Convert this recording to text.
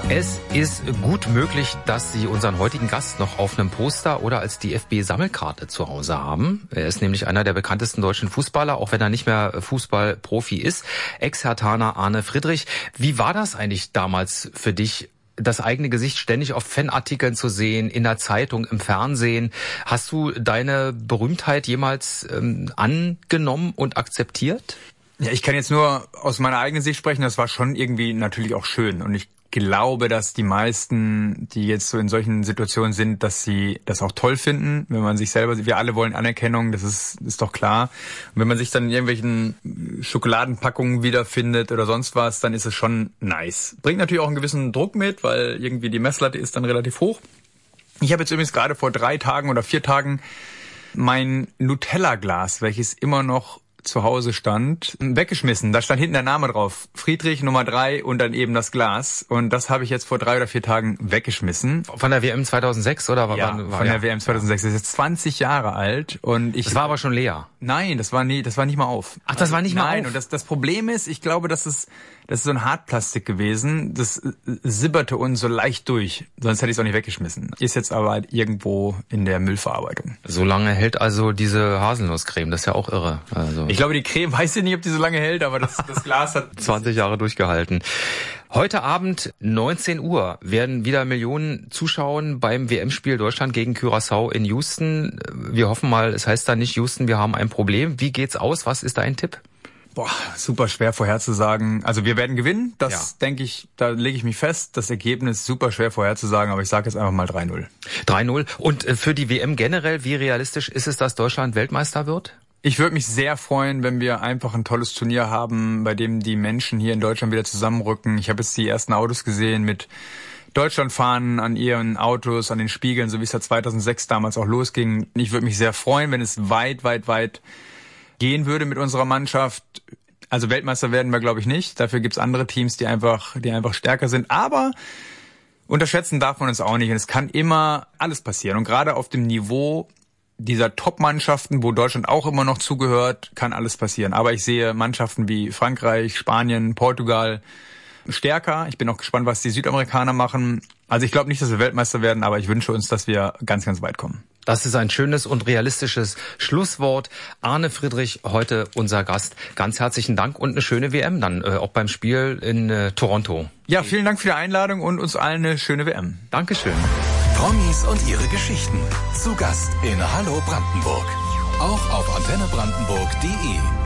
Es ist gut möglich, dass Sie unseren heutigen Gast noch auf einem Poster oder als DFB-Sammelkarte zu Hause haben. Er ist nämlich einer der bekanntesten deutschen Fußballer, auch wenn er nicht mehr Fußballprofi ist. Ex-Herthaner Arne Friedrich. Wie war das eigentlich damals für dich, das eigene Gesicht ständig auf Fanartikeln zu sehen, in der Zeitung, im Fernsehen? Hast du deine Berühmtheit jemals angenommen und akzeptiert? Ja, ich kann jetzt nur aus meiner eigenen Sicht sprechen. Das war schon irgendwie natürlich auch schön. Und ich glaube, dass die meisten, die jetzt so in solchen Situationen sind, dass sie das auch toll finden, wenn man sich selber, wir alle wollen Anerkennung, das ist doch klar. Und wenn man sich dann in irgendwelchen Schokoladenpackungen wiederfindet oder sonst was, dann ist es schon nice. Bringt natürlich auch einen gewissen Druck mit, weil irgendwie die Messlatte ist dann relativ hoch. Ich habe jetzt übrigens gerade vor 3 Tagen oder 4 Tagen mein Nutella-Glas, welches immer noch zu Hause stand, weggeschmissen. Da stand hinten der Name drauf. Friedrich Nummer 3 und dann eben das Glas. Und das habe ich jetzt vor 3 oder 4 Tagen weggeschmissen. Von der WM 2006 oder? Ja, von der WM 2006. Das ist jetzt 20 Jahre alt. Und das war aber schon leer. Nein, das war nicht mal auf. Ach, das war nicht mal auf? Nein, und das Problem ist, ich glaube, das ist so ein Hartplastik gewesen. Das sibberte uns so leicht durch. Sonst hätte ich es auch nicht weggeschmissen. Ist jetzt aber halt irgendwo in der Müllverarbeitung. So lange hält also diese Haselnusscreme. Das ist ja auch irre. Also ich glaube, die Creme, weiß ich nicht, ob die so lange hält, aber das Glas hat 20 Jahre durchgehalten. Heute Abend 19 Uhr werden wieder Millionen zuschauen beim WM-Spiel Deutschland gegen Curaçao in Houston. Wir hoffen mal, es heißt da nicht Houston, wir haben ein Problem. Wie geht's aus? Was ist dein Tipp? Boah, super schwer vorherzusagen. Also wir werden gewinnen, das denke ich, da lege ich mich fest. Das Ergebnis super schwer vorherzusagen, aber ich sage jetzt einfach mal 3-0. 3-0. Und für die WM generell, wie realistisch ist es, dass Deutschland Weltmeister wird? Ich würde mich sehr freuen, wenn wir einfach ein tolles Turnier haben, bei dem die Menschen hier in Deutschland wieder zusammenrücken. Ich habe jetzt die ersten Autos gesehen mit Deutschlandfahnen an ihren Autos, an den Spiegeln, so wie es ja 2006 damals auch losging. Ich würde mich sehr freuen, wenn es weit gehen würde mit unserer Mannschaft. Also Weltmeister werden wir, glaube ich, nicht. Dafür gibt's andere Teams, die einfach stärker sind. Aber unterschätzen darf man uns auch nicht. Und es kann immer alles passieren. Und gerade auf dem Niveau dieser Top-Mannschaften, wo Deutschland auch immer noch zugehört, kann alles passieren. Aber ich sehe Mannschaften wie Frankreich, Spanien, Portugal stärker. Ich bin auch gespannt, was die Südamerikaner machen. Also ich glaube nicht, dass wir Weltmeister werden, aber ich wünsche uns, dass wir ganz, ganz weit kommen. Das ist ein schönes und realistisches Schlusswort. Arne Friedrich, heute unser Gast. Ganz herzlichen Dank und eine schöne WM dann, auch beim Spiel in Toronto. Ja, vielen Dank für die Einladung und uns allen eine schöne WM. Dankeschön. Promis und ihre Geschichten. Zu Gast in Hallo Brandenburg. Auch auf antennebrandenburg.de.